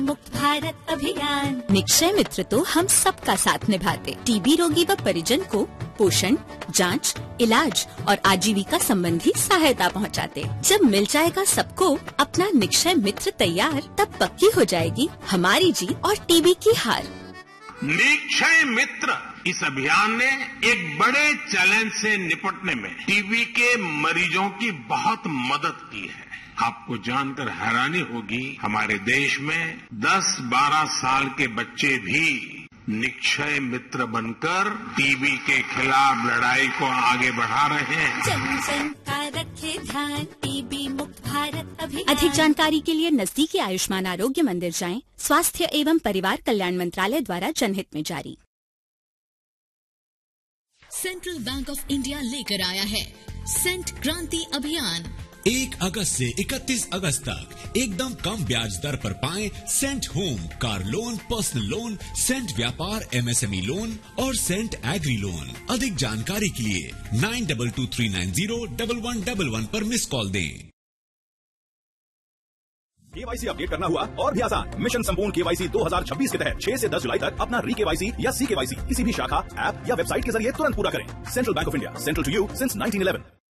मुक्त भारत अभियान। निक्षय मित्र तो हम सबका साथ निभाते, टीबी रोगी व परिजन को पोषण, जांच, इलाज और आजीविका संबंधी सहायता पहुंचाते। जब मिल जाएगा सबको अपना निक्षय मित्र तैयार, तब पक्की हो जाएगी हमारी जीत और टीबी की हार। निक्षय मित्र इस अभियान ने एक बड़े चैलेंज से निपटने में टीबी के मरीजों की बहुत मदद की है। आपको जानकर हैरानी होगी, हमारे देश में 10-12 साल के बच्चे भी निक्षय मित्र बनकर टीबी के खिलाफ लड़ाई को आगे बढ़ा रहे हैं। जन जन का रखे ध्यान, टीबी मुक्त भारत अभियान। अधिक जानकारी के लिए नजदीकी आयुष्मान आरोग्य मंदिर जाएं। स्वास्थ्य एवं परिवार कल्याण मंत्रालय द्वारा जनहित में जारी। सेंट्रल बैंक ऑफ इंडिया लेकर आया है सेंट क्रांति अभियान। 1 अगस्त से 31 अगस्त तक एकदम कम ब्याज दर पर पाएं Saint home car loan, personal loan, Saint व्यापार MSME लोन और सेंट एग्री लोन। अधिक जानकारी के लिए 9223901111 पर मिस कॉल दें। KYC अपडेट करना हुआ और भी आसान। मिशन संपूर्ण KYC 2026 के तहत 6 से 10 जुलाई तक अपना री-KYC या CKYC किसी भी शाखा, ऐप या वेबसाइट के जरिए तुरंत पूरा करें। Central bank of India, central to you since 1911।